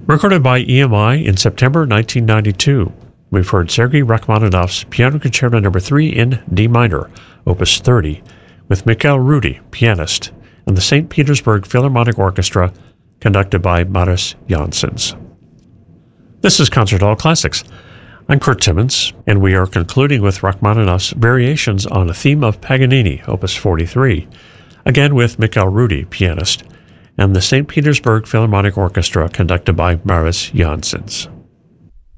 Recorded by EMI in September 1992, we've heard Sergei Rachmaninoff's Piano Concerto No. 3 in D minor, Opus 30, with Mikhail Rudy, pianist, and the St. Petersburg Philharmonic Orchestra, conducted by Maris Janssens. This is Concert Hall Classics. I'm Kurt Timmons, and we are concluding with Rachmaninoff's Variations on a Theme of Paganini, Opus 43, again with Mikhail Rudy, pianist, and the St. Petersburg Philharmonic Orchestra, conducted by Maris Janssens.